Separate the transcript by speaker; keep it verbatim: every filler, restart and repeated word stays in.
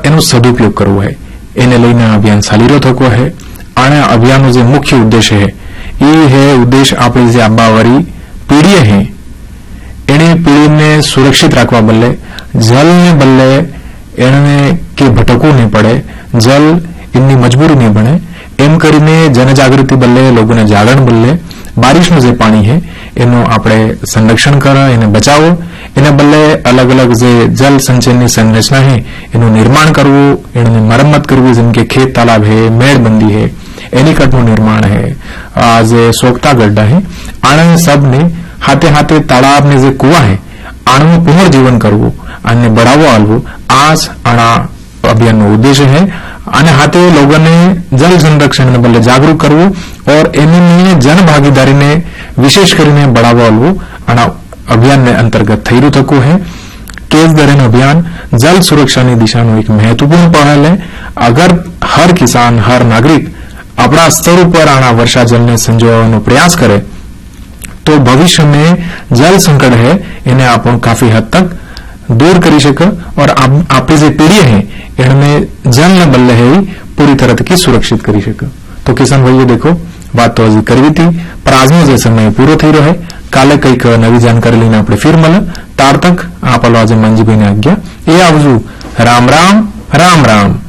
Speaker 1: એનો સદુપયોગ કરવો है એને લઈને અભિયાન ચાલી રહ્યો થકો है અને અભિયાનનો જે મુખ્ય ઉદ્દેશ્ય है એ है ઉદ્દેશ્ય આપણી જે આબાવાળી પીઢી है એને પીઢીને સુરક્ષિત રાખવા બદલે જલને બદલે એને કે ભટકવું નહીં પડે જલ એમની મજબૂરી નહીં બને એમ કરીને જનજાગૃતિ બદલે લોકોને જાગરણ બદલે બારિશનું જે પાણી છે એનું આપણે સંરક્ષણ કરો એને બચાવો એને બદલે અલગ અલગ જે જલ સંચયની સંરચના છે એનું નિર્માણ કરવું એની મરમ્મત કરવી જેમ કે ખેત તાલાબ છે મેળબંધી છે એનીકટનું નિર્માણ છે આ જે સોગતા ગड्ढा है આને સબને હાથે હાથે તાલાબને જે કુવા છે આનું પુનર્જીવન કરવું અને બઢાવો આલવું આ જ આના અભિયાનનો ઉદ્દેશ્ય है અને હાથે લોકોને જલ સંરક્ષણને બદલે જાગૃત કરવું और એની જન ભાગીદારીને વિશેષ કરીને બઢાવો આલવું આના અભિયાનને અંતર્ગત થઈ રહ્યું થતું है केस दरेन अभियान जल सुरक्षा की दिशा में एक महत्वपूर्ण पहल है अगर हर किसान हर नागरिक अपना स्तर पर आना वर्षा जल ने संजोने प्रयास करे तो भविष्य में जल संकट है इन्हें आप काफी हद तक दूर करी सके और आपकी जो पीढ़ी है इनमें जल न बदले है पूरी तरह की सुरक्षित करी सके। तो किसान भाइयों देखो बात तो हजी करवी थी पर आज जो समय पूरो थी रहे काले कईक नवी जानकारी लईने आपणे फिर मळे तार तक आप आज मंजीभाई ने आज्ञा ए आवजो राम राम राम राम।